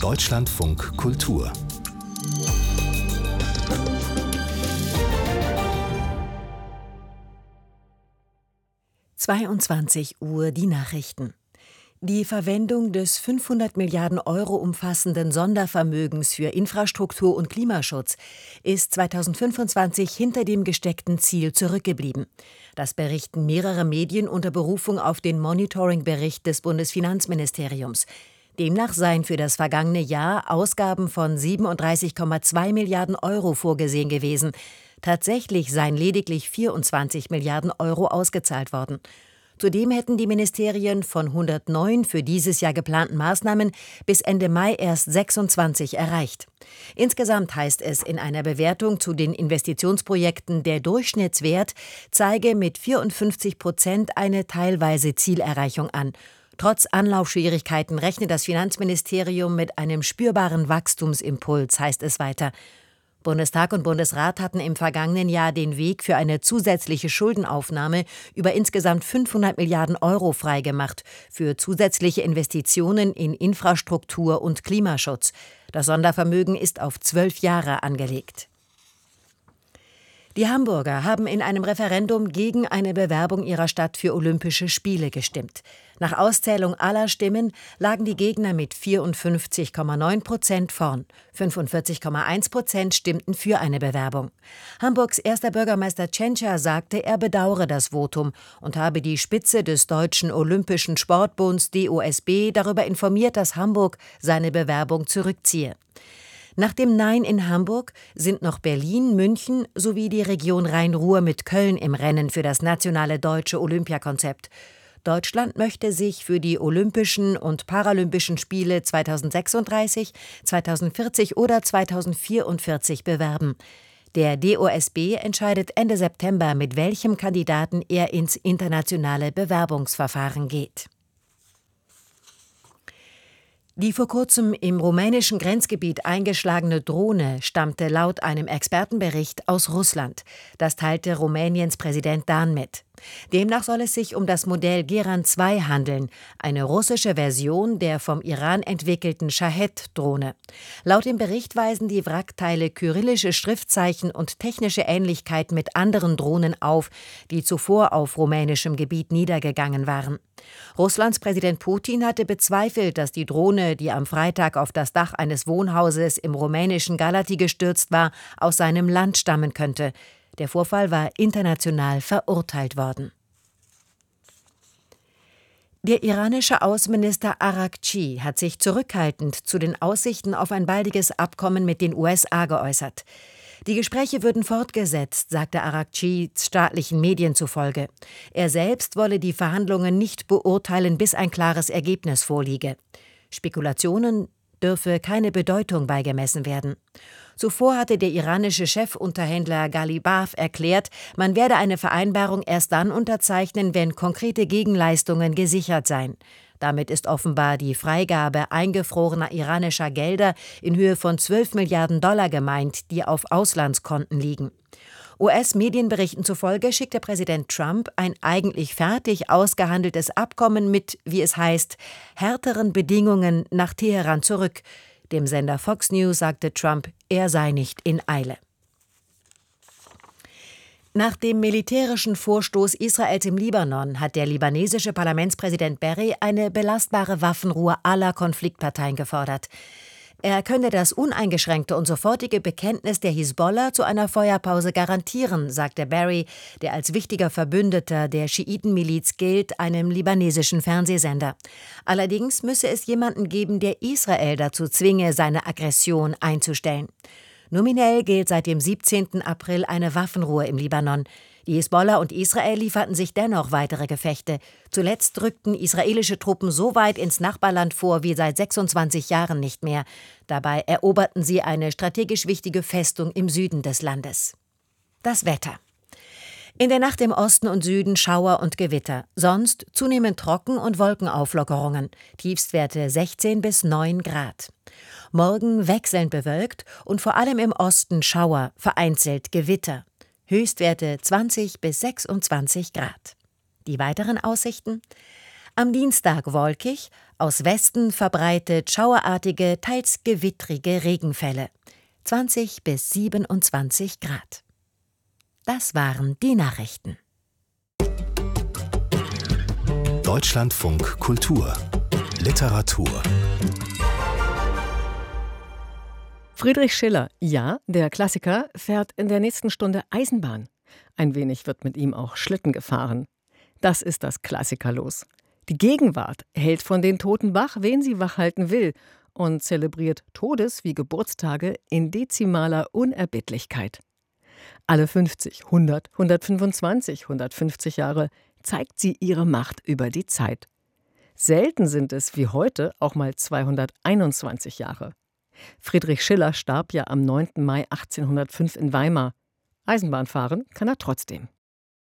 Deutschlandfunk Kultur. Uhr die Nachrichten. Die Verwendung des 500 Milliarden Euro umfassenden Sondervermögens für Infrastruktur und Klimaschutz ist 2025 hinter dem gesteckten Ziel zurückgeblieben. Das berichten mehrere Medien unter Berufung auf den Monitoring-Bericht des Bundesfinanzministeriums. Demnach seien für das vergangene Jahr Ausgaben von 37,2 Milliarden Euro vorgesehen gewesen. Tatsächlich seien lediglich 24 Milliarden Euro ausgezahlt worden. Zudem hätten die Ministerien von 109 für dieses Jahr geplanten Maßnahmen bis Ende Mai erst 26 erreicht. Insgesamt heißt es in einer Bewertung zu den Investitionsprojekten, der Durchschnittswert zeige mit 54% eine teilweise Zielerreichung an. Trotz Anlaufschwierigkeiten rechnet das Finanzministerium mit einem spürbaren Wachstumsimpuls, heißt es weiter. Bundestag und Bundesrat hatten im vergangenen Jahr den Weg für eine zusätzliche Schuldenaufnahme über insgesamt 500 Milliarden Euro freigemacht für zusätzliche Investitionen in Infrastruktur und Klimaschutz. Das Sondervermögen ist auf 12 Jahre angelegt. Die Hamburger haben in einem Referendum gegen eine Bewerbung ihrer Stadt für Olympische Spiele gestimmt. Nach Auszählung aller Stimmen lagen die Gegner mit 54,9% vorn. 45,1% stimmten für eine Bewerbung. Hamburgs erster Bürgermeister Tschentscher sagte, er bedauere das Votum und habe die Spitze des Deutschen Olympischen Sportbunds DOSB darüber informiert, dass Hamburg seine Bewerbung zurückziehe. Nach dem Nein in Hamburg sind noch Berlin, München sowie die Region Rhein-Ruhr mit Köln im Rennen für das nationale deutsche Olympiakonzept. Deutschland möchte sich für die Olympischen und Paralympischen Spiele 2036, 2040 oder 2044 bewerben. Der DOSB entscheidet Ende September, mit welchem Kandidaten er ins internationale Bewerbungsverfahren geht. Die vor kurzem im rumänischen Grenzgebiet eingeschlagene Drohne stammte laut einem Expertenbericht aus Russland. Das teilte Rumäniens Präsident Dan mit. Demnach soll es sich um das Modell Geran 2 handeln, eine russische Version der vom Iran entwickelten Shahed-Drohne. Laut dem Bericht weisen die Wrackteile kyrillische Schriftzeichen und technische Ähnlichkeit mit anderen Drohnen auf, die zuvor auf rumänischem Gebiet niedergegangen waren. Russlands Präsident Putin hatte bezweifelt, dass die Drohne, die am Freitag auf das Dach eines Wohnhauses im rumänischen Galati gestürzt war, aus seinem Land stammen könnte. Der Vorfall war international verurteilt worden. Der iranische Außenminister Araghchi hat sich zurückhaltend zu den Aussichten auf ein baldiges Abkommen mit den USA geäußert. Die Gespräche würden fortgesetzt, sagte Araghchi staatlichen Medien zufolge. Er selbst wolle die Verhandlungen nicht beurteilen, bis ein klares Ergebnis vorliege. Spekulationen dürfe keine Bedeutung beigemessen werden. Zuvor hatte der iranische Chefunterhändler Ghalibaf erklärt, man werde eine Vereinbarung erst dann unterzeichnen, wenn konkrete Gegenleistungen gesichert seien. Damit ist offenbar die Freigabe eingefrorener iranischer Gelder in Höhe von 12 Milliarden Dollar gemeint, die auf Auslandskonten liegen. US-Medienberichten zufolge schickte Präsident Trump ein eigentlich fertig ausgehandeltes Abkommen mit, wie es heißt, härteren Bedingungen nach Teheran zurück. Dem Sender Fox News sagte Trump, er sei nicht in Eile. Nach dem militärischen Vorstoß Israels im Libanon hat der libanesische Parlamentspräsident Berry eine belastbare Waffenruhe aller Konfliktparteien gefordert. Er könne das uneingeschränkte und sofortige Bekenntnis der Hisbollah zu einer Feuerpause garantieren, sagte Berry, der als wichtiger Verbündeter der Schiitenmiliz gilt, einem libanesischen Fernsehsender. Allerdings müsse es jemanden geben, der Israel dazu zwinge, seine Aggression einzustellen. Nominell gilt seit dem 17. April eine Waffenruhe im Libanon. Die Hisbollah und Israel lieferten sich dennoch weitere Gefechte. Zuletzt rückten israelische Truppen so weit ins Nachbarland vor wie seit 26 Jahren nicht mehr. Dabei eroberten sie eine strategisch wichtige Festung im Süden des Landes. Das Wetter. In der Nacht im Osten und Süden Schauer und Gewitter. Sonst zunehmend Trocken- und Wolkenauflockerungen. Tiefstwerte 16 bis 9 Grad. Morgen wechselnd bewölkt und vor allem im Osten Schauer, vereinzelt Gewitter. Höchstwerte 20 bis 26 Grad. Die weiteren Aussichten? Am Dienstag wolkig, aus Westen verbreitet schauerartige, teils gewittrige Regenfälle. 20 bis 27 Grad. Das waren die Nachrichten. Deutschlandfunk Kultur Literatur. Friedrich Schiller, ja, der Klassiker, fährt in der nächsten Stunde Eisenbahn. Ein wenig wird mit ihm auch Schlitten gefahren. Das ist das Klassikerlos. Die Gegenwart hält von den Toten wach, wen sie wach halten will, und zelebriert Todes- wie Geburtstage in dezimaler Unerbittlichkeit. Alle 50, 100, 125, 150 Jahre zeigt sie ihre Macht über die Zeit. Selten sind es wie heute auch mal 221 Jahre. Friedrich Schiller starb ja am 9. Mai 1805 in Weimar. Eisenbahn fahren kann er trotzdem.